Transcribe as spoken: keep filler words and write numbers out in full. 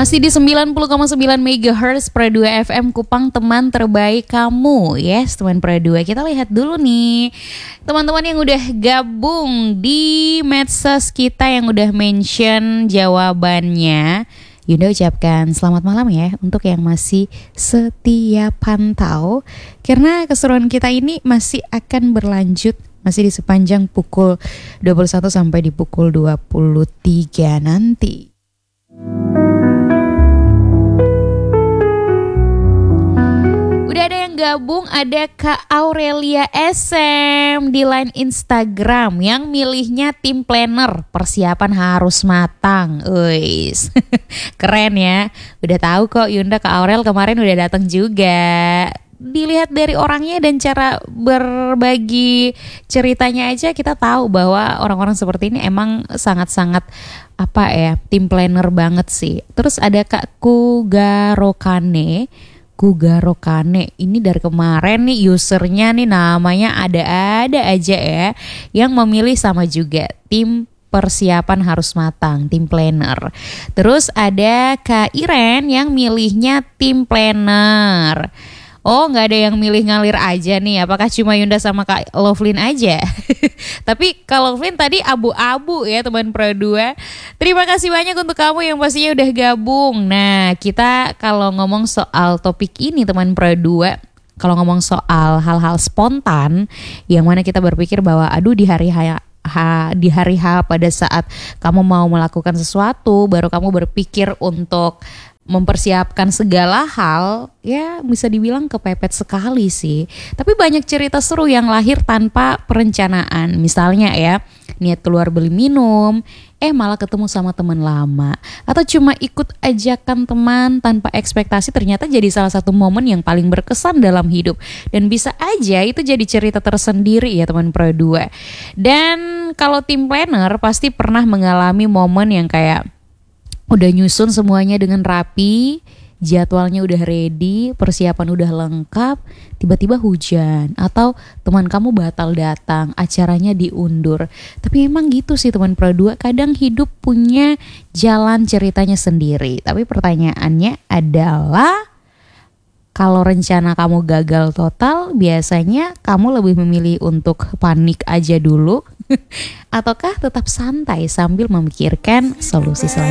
Masih di sembilan puluh koma sembilan megahertz Pro dua F M Kupang, teman terbaik kamu. Yes, teman Pro dua. Kita lihat dulu nih teman-teman yang udah gabung di medsos kita, yang udah mention jawabannya. Yunda ucapkan selamat malam ya untuk yang masih setia pantau, karena keseruan kita ini masih akan berlanjut, masih di sepanjang pukul dua puluh satu sampai di pukul dua puluh tiga nanti. Udah ada yang gabung, ada Kak Aurelia S M di line Instagram yang milihnya tim planner, persiapan harus matang. Uis, keren ya. Udah tahu kok Yunda, Kak Aurel kemarin udah datang juga. Dilihat dari orangnya dan cara berbagi ceritanya aja kita tahu bahwa orang-orang seperti ini emang sangat-sangat apa ya, tim planner banget sih. Terus ada Kak Kugarokane Kugarokane ini dari kemarin nih usernya nih namanya ada-ada aja ya, yang memilih sama juga tim persiapan harus matang, tim planner. Terus ada Kak Iren yang milihnya tim planner. Oh, nggak ada yang milih ngalir aja nih. Apakah cuma Yunda sama Kak Lovelyn aja? Tapi Kak Lovelyn tadi abu-abu ya teman Pro dua. Terima kasih banyak untuk kamu yang pastinya udah gabung. Nah, kita kalau ngomong soal topik ini teman Pro dua, kalau ngomong soal hal-hal spontan yang mana kita berpikir bahwa aduh di hari H Ha, di hari H pada saat kamu mau melakukan sesuatu baru kamu berpikir untuk mempersiapkan segala hal, ya bisa dibilang kepepet sekali sih. Tapi banyak cerita seru yang lahir tanpa perencanaan. Misalnya ya, niat keluar beli minum, eh malah ketemu sama teman lama, atau cuma ikut ajakan teman tanpa ekspektasi, ternyata jadi salah satu momen yang paling berkesan dalam hidup. Dan bisa aja itu jadi cerita tersendiri ya teman Pro dua. Dan kalau tim planner pasti pernah mengalami momen yang kayak udah nyusun semuanya dengan rapi, jadwalnya udah ready, persiapan udah lengkap, tiba-tiba hujan atau teman kamu batal datang, acaranya diundur. Tapi emang gitu sih teman Pro dua, kadang hidup punya jalan ceritanya sendiri. Tapi pertanyaannya adalah, kalau rencana kamu gagal total, biasanya kamu lebih memilih untuk panik aja dulu ataukah tetap santai sambil memikirkan solusi selanjutnya?